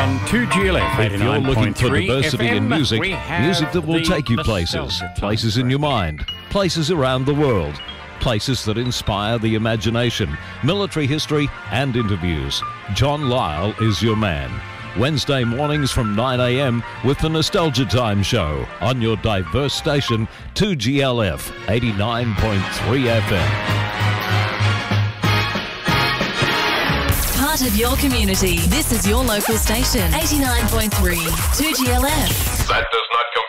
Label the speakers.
Speaker 1: on 2GLF.
Speaker 2: If you're looking for diversity in music, music that will take you places in your mind, places around the world, places that inspire the imagination, military history and interviews, John Lyle is your man. Wednesday mornings from 9 a.m. with the Nostalgia Time Show on your diverse station, 2GLF 89.3 FM.
Speaker 3: Part of your community. This is your local station, 89.3 2GLF.
Speaker 4: That does not